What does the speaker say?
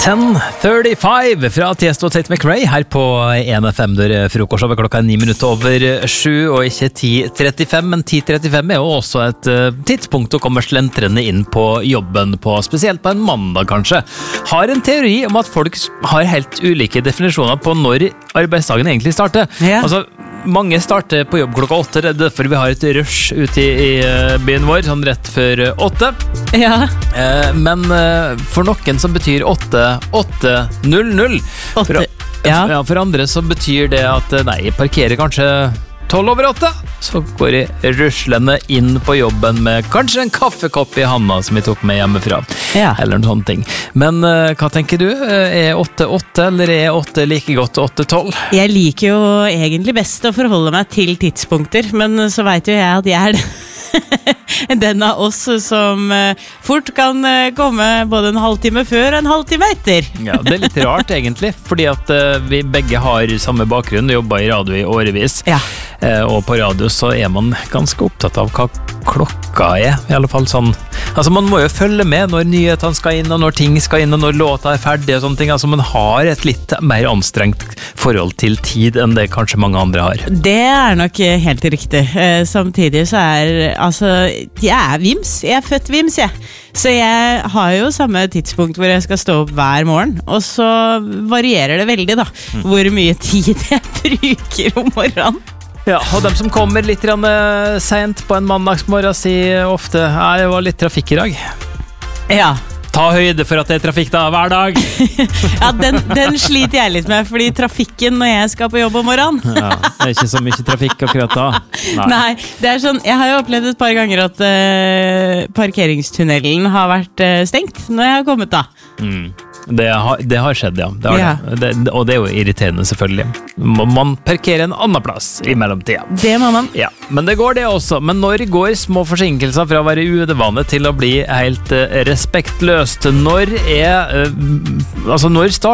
10:35 fra Tiesto og Tate McRae her på 1FM der frokost over klokka 9:07 og ikke 10:35, men 10:35 jo også et tidspunkt å komme slentrende inn på jobben på, spesielt på en mandag kanskje. Har en teori om at folk har helt ulike definisjoner på når arbeidsdagen egentlig starter. Ja. Altså, mange starter på jobb klokka 8, det er derfor vi har et rush ute i byen vår, sånn rett før 8. Ja. Men for noen så betyr 8:00. For andre så betyr det at jeg parkerer kanskje 7:50, så går jeg ruslende inn på jobben med kanskje en kaffekopp i handa som jeg tok med hjemmefra. Ja. Eller noen sånne ting. Men hva tenker du? Er 8:08 eller er 8 like godt 8:12? Jeg liker jo egentlig best å forholde meg til tidspunkter, men så vet jo jeg at jeg den av oss som fort kan komme både en halvtime før og en halvtime etter. Ja, det er litt rart egentlig, fordi at vi begge har samme bakgrunn, jobber i radio i årevis. Ja. Og på radio så er man ganske opptatt av hva klokka er, i alle fall sånn. Altså man må jo følge med når nyhetene skal inn, og når ting skal inn, og når låta er ferdig og sånne ting. Altså man har et litt mer anstrengt forhold til tid enn det kanskje mange andre har. Det er nok helt riktig. Samtidig så jeg er vims. Jeg er født vims, jeg. Så jeg har jo samme tidspunkt hvor jeg skal stå opp hver morgen, og så varierer det veldig da, hvor mye tid jeg bruker om morgenen. Ja, og dem som kommer litt sent på en mandagsmorgen sier ofte, det var litt trafikk i dag. Ja. Ta høyde for at det er trafikk da, hver dag. Ja, den sliter jeg litt med, fordi trafikken når jeg skal på jobb om morgenen. Ja, det er ikke så mye trafikk akkurat da. Nei, det er sånn, jeg har jo opplevd et par ganger at parkeringstunnelen har vært stengt når jeg har kommet da. Det har skjedd, ja. Og det er jo irriterende selvfølgelig. Man parkerer en annen plass i mellomtida. Det må man. Ja, men det går det også. Men når går små forsinkelser fra å være uedvane til å bli helt respektløst? Når starter